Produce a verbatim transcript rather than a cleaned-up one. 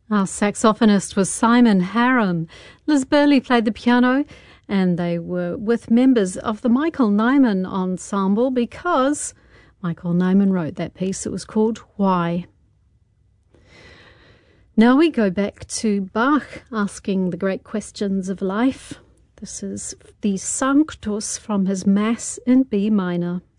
Our saxophonist was Simon Harum. Liz Burley played the piano, and they were with members of the Michael Nyman Ensemble because Michael Nyman wrote that piece. It was called Why. Now we go back to Bach asking the great questions of life. This is the Sanctus from his Mass in B minor.